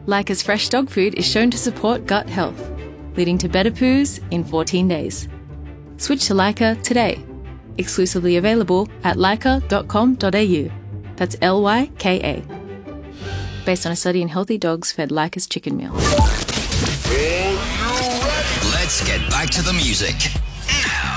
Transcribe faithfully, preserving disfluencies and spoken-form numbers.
Lyca's fresh dog food is shown to support gut health, leading to better poos in fourteen days. Switch to Lyca today. Exclusively available at lyca dot com dot a u. That's L Y K A. Based on a study in healthy dogs fed Lyca's chicken meal. Let's get back to the music.